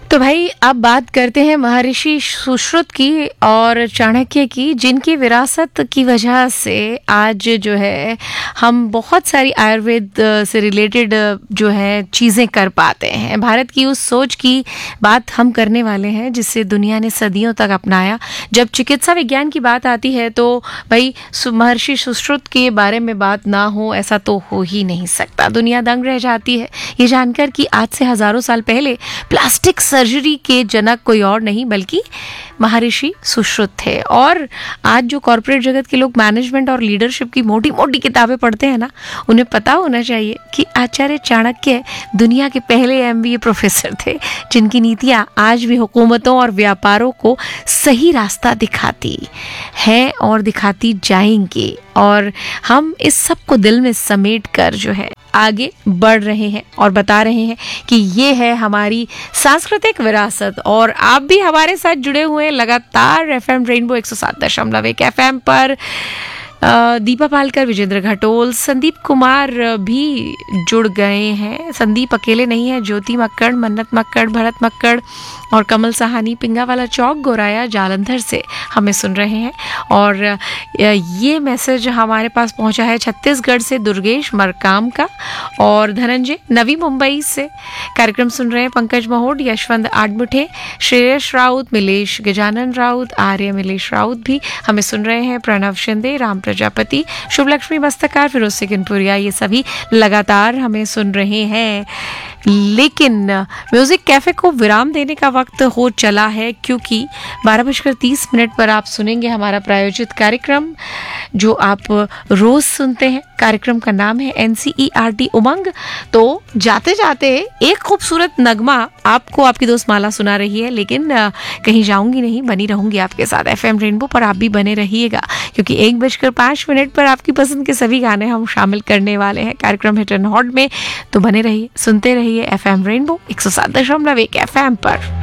तो भाई अब बात करते हैं महर्षि सुश्रुत की और चाणक्य की, जिनकी विरासत की वजह से आज जो है हम बहुत सारी आयुर्वेद से रिलेटेड जो है चीज़ें कर पाते हैं। भारत की उस सोच की बात हम करने वाले हैं जिसे दुनिया ने सदियों तक अपनाया। जब चिकित्सा विज्ञान की बात आती है तो भाई महर्षि सुश्रुत के बारे में बात ना हो ऐसा तो हो ही नहीं सकता। दुनिया दंग रह जाती है ये जानकर कि आज से हजारों साल पहले प्लास्टिक सर्जरी के जनक कोई और नहीं बल्कि महर्षि सुश्रुत थे। और आज जो कॉर्पोरेट जगत के लोग मैनेजमेंट और लीडरशिप की मोटी मोटी किताबें पढ़ते हैं ना, उन्हें पता होना चाहिए कि आचार्य चाणक्य दुनिया के पहले MBA प्रोफेसर थे जिनकी नीतियां आज भी हुकूमतों और व्यापारों को सही रास्ता दिखाती हैं और दिखाती जाएंगी। और हम इस सब को दिल में समेट कर जो है आगे बढ़ रहे हैं और बता रहे हैं कि ये है हमारी सांस्कृतिक विरासत। और आप भी हमारे साथ जुड़े हुए हैं लगातार FM रेनबो 107.1 FM पर। दीपा पालकर, विजेंद्र घटोल, संदीप कुमार भी जुड़ गए हैं। संदीप अकेले नहीं है, ज्योति मक्कड़, मन्नत मक्कड़, भरत मक्कड़ और कमल सहानी पिंगावाला चौक गोराया जालंधर से हमें सुन रहे हैं। और ये मैसेज हमारे पास पहुंचा है छत्तीसगढ़ से दुर्गेश मरकाम का, और धनंजय नवी मुंबई से कार्यक्रम सुन रहे हैं। पंकज महोड, यशवंत आडमुठे, श्रेयस राउत, मिलेश गजानन राउत, आर्य मिलेश राउत भी हमें सुन रहे हैं। प्रणव शिंदे, राम प्रजापति, शुभलक्ष्मी मस्तकार, फिरोज सिकनपुरिया, ये सभी लगातार हमें सुन रहे हैं। लेकिन म्यूजिक कैफे को विराम देने का वक्त हो चला है, क्योंकि 12:30 पर आप सुनेंगे हमारा प्रायोजित कार्यक्रम जो आप रोज सुनते हैं। कार्यक्रम का नाम है NCERT उमंग। तो जाते जाते एक खूबसूरत नगमा आपको आपकी दोस्त माला सुना रही है, लेकिन कहीं जाऊंगी नहीं, बनी रहूंगी आपके साथ FM रेनबो पर। आप भी बने रहिएगा क्योंकि 1:05 पर आपकी पसंद के सभी गाने हम शामिल करने वाले हैं कार्यक्रम हिट एंड हॉट में। तो बने रहिए, सुनते रहिए FM रेनबो 107.1 FM पर।